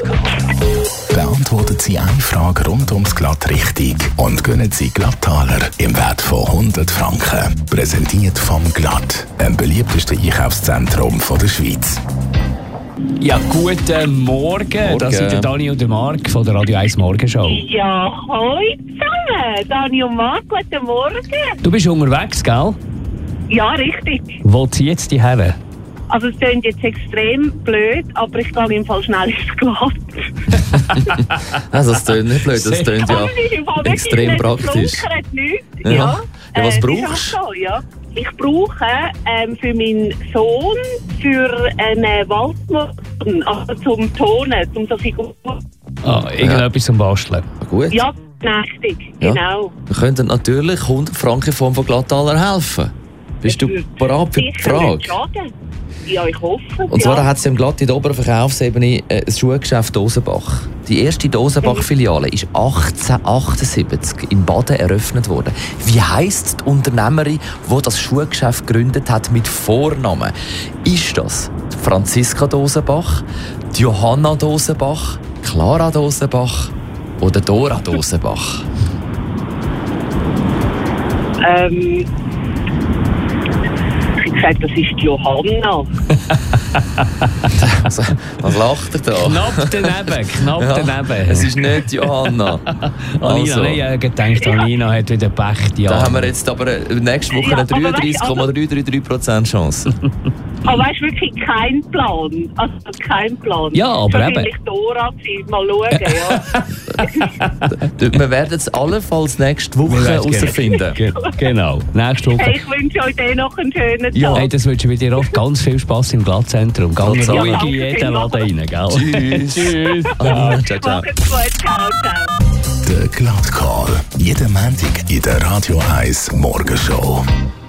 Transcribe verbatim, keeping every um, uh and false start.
Glattcall. Beantworten Sie eine Frage rund ums Glatt richtig und gewinnen Sie Glattaler im Wert von hundert Franken. Präsentiert vom Glatt, dem beliebtesten Einkaufszentrum von der Schweiz. Ja, guten Morgen. Morgen. Das sind der Dani und der Marc von der Radio eins Morgenshow. Ja, hoi zusammen. Dani und Marc, guten Morgen. Du bist unterwegs, gell? Ja, richtig. Wo zieht es dich her? Also es klingt jetzt extrem blöd, aber ich gehe im Fall schnell ins Glatt. Also das tönt nicht blöd, das tönt ja Also, es ist im Fall wirklich extrem nicht, praktisch. es flunkert nichts. Ja. Ja. Ja, was Äh, brauchst ist auch so, ja. Ich brauche ähm, für meinen Sohn für einen Waldmorgen, also zum Tonen, zum so Figuren. Ah, irgendetwas zum Basteln. Gut. Ja, nächtig, Ja. genau. Wir könnten natürlich hundert Franken in Form von Glattaler helfen. Bist du bereit für die Sicher Frage? nicht schaden. Ja, ich hoffe. Und zwar ja. hat es im Glatt in der oberen Verkaufsebene äh, ein Schuhgeschäft Dosenbach. Die erste Dosenbach-Filiale ist achtzehnhundertachtundsiebzig in Baden eröffnet worden. Wie heisst die Unternehmerin, die das Schuhgeschäft gegründet hat mit Vornamen? Ist das die Franziska Dosenbach, die Johanna Dosenbach, Clara Dosenbach oder Dora Dosenbach? Ähm, ich habe gesagt, das ist die Johanna. Also, was lacht er da? Knapp daneben, knapp Ja, daneben. es ist nicht Johanna. Anina, Also. nein, ich habe gedacht, Anina hat wieder Pech. Ja. Da haben wir jetzt aber äh, nächste Woche Ja, eine aber dreiunddreißig Komma drei drei drei Prozent Chance. Aber weißt du, wirklich kein Plan. Also kein Plan. Ja, aber eben. Wahrscheinlich Dora gewesen. Mal schauen, ja. Wir werden es allenfalls nächste Wir Woche werden es herausfinden. Ge- Genau, nächste Woche. Hey, ich wünsche euch dann noch einen schönen Tag. Ja, hey, das wünsche ich dir auch ganz viel Spass im Glattzentrum. Ganz Ja, ruhig in danke jeden Laden rein, gell? Tschüss. Tschüss. Ah, ciao, ciao. Macht's gut, ciao, ciao. Der Glattcall. Jeden Montag in der Radio eins Morgenshow.